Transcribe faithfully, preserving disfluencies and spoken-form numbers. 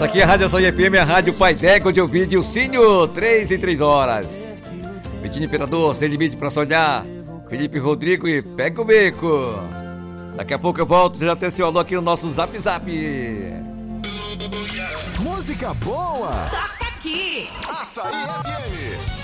Essa aqui é a Rádio Açaí F M, a Rádio Pai Deco de ouvir Dilcinho, três e três horas. Vitinho Imperador, Sem Limite pra Sonhar, Felipe Rodrigo e Pega o Beco. Daqui a pouco eu volto, você já tem seu alô aqui no nosso Zap Zap. Música boa! Toca aqui! Açaí F M.